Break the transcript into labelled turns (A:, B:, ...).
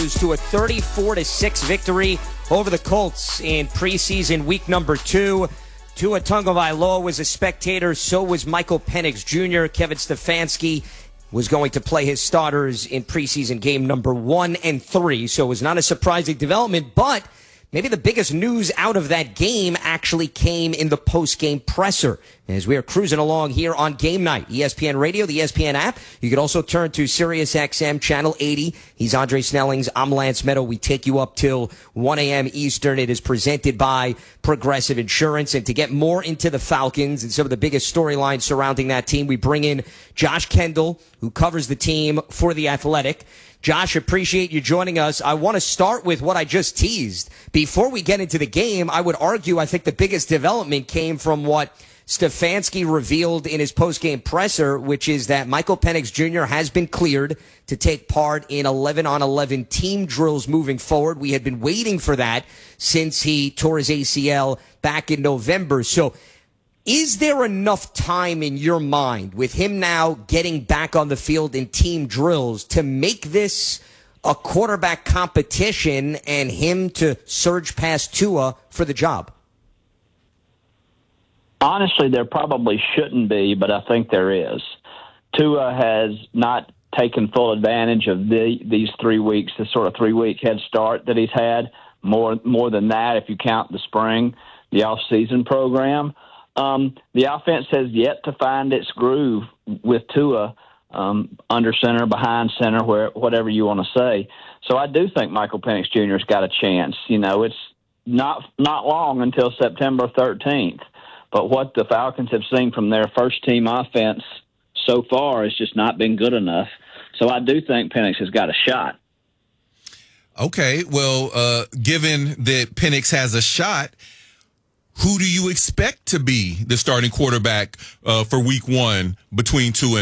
A: To a 34-6 victory over the Colts in preseason week number 2. Tua Tagovailoa was a spectator. So was Michael Penix Jr. Kevin Stefanski was going to play his starters in preseason game number 1 and 3. So it was not a surprising development, but maybe the biggest news out of that game actually came in the post-game presser. As we are cruising along here on Game Night, ESPN Radio, the ESPN app. You can also turn to SiriusXM Channel 80. He's Andre Snellings. I'm Lance Meadow. We take you up till 1 a.m. Eastern. It is presented by Progressive Insurance. And to get more into the Falcons and some of the biggest storylines surrounding that team, we bring in Josh Kendall, who covers the team for The Athletic. Josh, appreciate you joining us. I want to start with what I just teased. Before we get into the game, I would argue I think the biggest development came from what Stefanski revealed in his post-game presser, which is that Michael Penix Jr. has been cleared to take part in 11-on-11 team drills moving forward. We had been waiting for that since he tore his ACL back in November. So is there enough time in your mind with him now getting back on the field in team drills to make this a quarterback competition and him to surge past Tua for the job?
B: Honestly, there probably shouldn't be, but I think there is. Tua has not taken full advantage of these 3 weeks, the sort of 3-week head start that he's had, more than that if you count the spring, the off-season program. The offense has yet to find its groove with Tua under center, behind center, whatever you want to say. So I do think Michael Penix Jr. has got a chance. You know, it's not long until September 13th. But what the Falcons have seen from their first-team offense so far has just not been good enough. So I do think Penix has got a shot.
C: Okay, well, given that Penix has a shot, who do you expect to be the starting quarterback for Week 1 between Tua